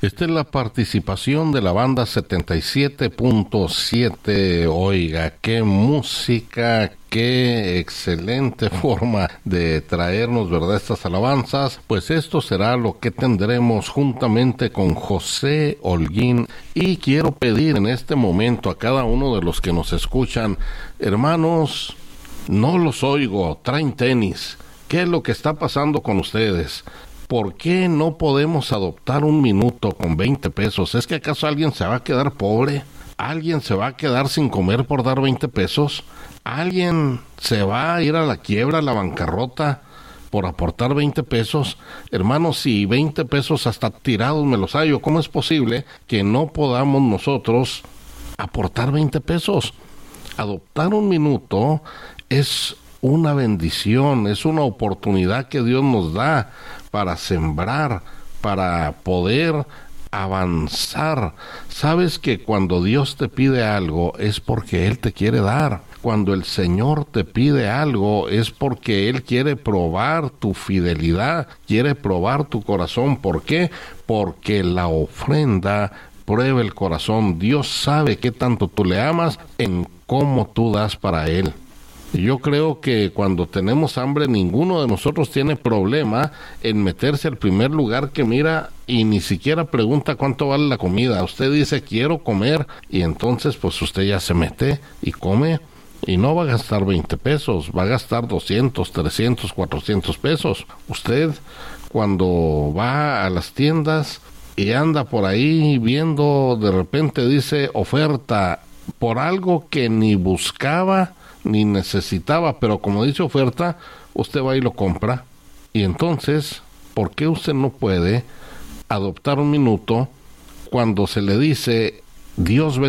Esta es la participación de la banda 77.7. Oiga, qué música, qué excelente forma de traernos, ¿verdad?, estas alabanzas. Pues esto será lo que tendremos juntamente con José Holguín. Y quiero pedir en este momento a cada uno de los que nos escuchan, hermanos, no los oigo, traen tenis. ¿Qué es lo que está pasando con ustedes? ¿Por qué no podemos adoptar un minuto con 20 pesos? ¿Es que acaso alguien se va a quedar pobre? ¿Alguien se va a quedar sin comer por dar 20 pesos? ¿Alguien se va a ir a la quiebra, a la bancarrota por aportar 20 pesos? Hermanos, si 20 pesos hasta tirados me los hallo, ¿cómo es posible que no podamos nosotros aportar 20 pesos? Adoptar un minuto es una bendición, es una oportunidad que Dios nos da para sembrar, para poder avanzar. Sabes que cuando Dios te pide algo es porque Él te quiere dar. Cuando el Señor te pide algo es porque Él quiere probar tu fidelidad, quiere probar tu corazón. ¿Por qué? Porque la ofrenda prueba el corazón. Dios sabe qué tanto tú le amas en cómo tú das para Él. Yo creo que cuando tenemos hambre, ninguno de nosotros tiene problema en meterse al primer lugar que mira y ni siquiera pregunta cuánto vale la comida. Usted dice, quiero comer, y entonces pues usted ya se mete y come, y no va a gastar 20 pesos, va a gastar 200, 300, 400 pesos. Usted, cuando va a las tiendas y anda por ahí viendo, de repente dice oferta por algo que ni buscaba ni necesitaba, pero como dice oferta, usted va y lo compra. Y entonces, ¿por qué usted no puede adoptar un minuto cuando se le dice Dios bendiga